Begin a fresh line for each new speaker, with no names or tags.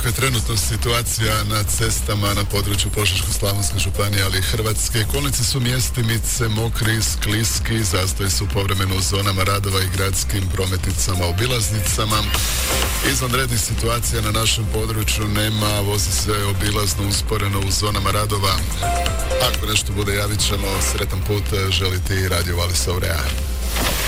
kakva je trenutno situacija na cestama na području Požeško-slavonske županije, ali i Hrvatske. Kolnice su mjestimice, mokri, skliski, zastoji su povremeno u zonama radova i gradskim prometnicama, obilaznicama. Izvanrednih situacija na našem području nema, vozi se obilazno usporeno u zonama radova. Ako nešto bude, javit ćemo. Sretan put želi ti Radio Vallis Aurea.